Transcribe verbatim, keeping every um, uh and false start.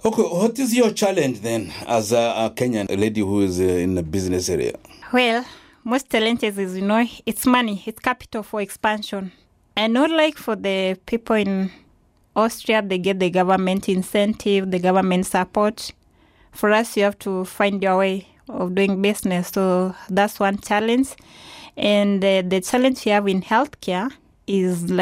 Okay, what is your challenge then as a, a Kenyan lady who is uh, in the business area? Well, most challenges is, you know, it's money, it's capital for expansion. And not like for the people in Austria, they get the government incentive, the government support. For us, you have to find your way of doing business. So that's one challenge. And uh, the challenge you have in healthcare is like